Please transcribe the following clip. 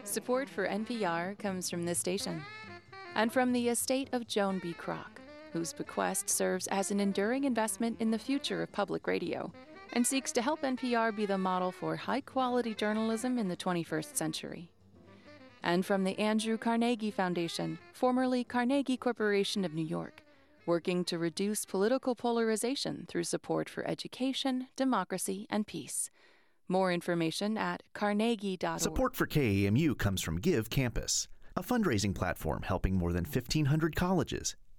Support for NPR comes from this station and from the estate of Joan B. Kroc, whose bequest serves as an enduring investment in the future of public radio and seeks to help NPR be the model for high-quality journalism in the 21st century. And from the Andrew Carnegie Foundation, formerly Carnegie Corporation of New York, working to reduce political polarization through support for education, democracy, and peace. More information at carnegie.org. Support for KAMU comes from Give Campus, a fundraising platform helping more than 1,500 colleges,